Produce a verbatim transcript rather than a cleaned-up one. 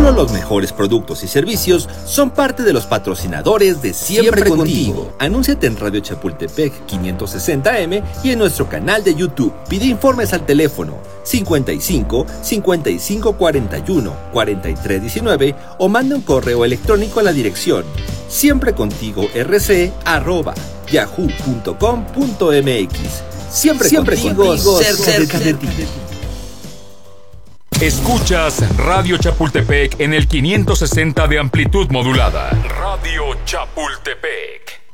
Solo los mejores productos y servicios son parte de los patrocinadores de Siempre, Siempre Contigo. Contigo. Anúnciate en Radio Chapultepec quinientos sesenta eme y en nuestro canal de YouTube. Pide informes al teléfono cincuenta y cinco, cincuenta y cinco cuarenta y uno, cuarenta y tres diecinueve o manda un correo electrónico a la dirección siempre contigo rc arroba yahoo punto com punto mx. Siempre, Siempre contigo, contigo cerca, cerca de ti. Escuchas Radio Chapultepec en el quinientos sesenta de amplitud modulada. Radio Chapultepec.